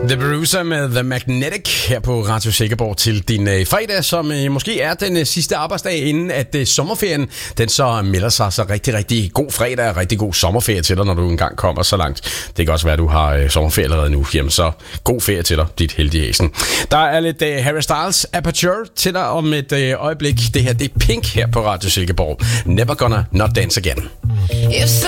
The Bruiser med The Magnetic her på Radio Silkeborg til din fredag, som måske er den sidste arbejdsdag inden at sommerferien, den så melder sig. Så rigtig, rigtig god fredag og rigtig god sommerferie til dig, når du engang kommer så langt. Det kan også være, at du har sommerferie allerede nu. Jamen så god ferie til dig, dit heldige æsen. Der er lidt Harry Styles Aperture til dig om et øjeblik. Det her, det er Pink her på Radio Silkeborg. Never Gonna Not Dance Again. If